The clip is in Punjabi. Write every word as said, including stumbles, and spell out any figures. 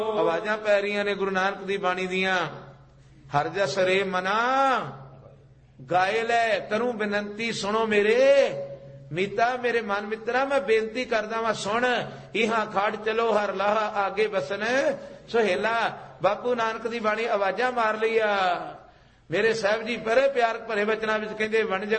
ਆਵਾਜ਼ਾਂ ਪੈ ਰਹੀਆਂ ਨੇ ਗੁਰੂ ਨਾਨਕ ਦੀ ਬਾਣੀ ਦੀਆਂ। ਹਰ ਜਸ ਰੇ ਮਨਾ ਗਾਏ ਲੈ ਕਰੂੰ ਬੇਨੰਤੀ ਸੁਣੋ ਮੇਰੇ ਮੀਤਾ। ਮੇਰੇ ਮਨ ਮਿੱਤਰਾ ਮੈਂ ਬੇਨਤੀ ਕਰਦਾ ਵਾਂ ਸੁਣ। ਇਹਾਂ ਖਾੜ ਚਲੋ ਹਰ ਲਾਹਾ ਆਗੇ ਬਸਨ ਸੁਹੇਲਾ। ਬਾਪੂ ਨਾਨਕ ਦੀ ਬਾਣੀ ਆਵਾਜ਼ਾਂ ਮਾਰ ਲਈ ਆ। ਮੇਰੇ ਸਾਹਿਬ ਜੀ ਬੜੇ ਪਿਆਰ ਭਰੇ ਵਚਨਾਂ ਵਿੱਚ ਕਹਿੰਦੇ ਵਣਜ